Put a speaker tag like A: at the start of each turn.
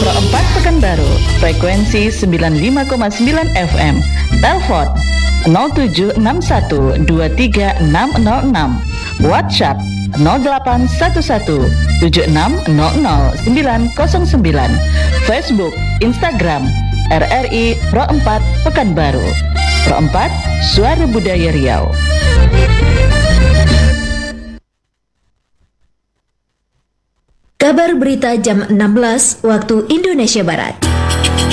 A: Pro 4 Pekanbaru, frekuensi 95,9 FM. Telepon 0761236606. WhatsApp 081176000909. Facebook, Instagram RRI Pro 4 Pekanbaru. Pro 4, Suara Budaya Riau.
B: Kabar berita jam 16 waktu Indonesia Barat.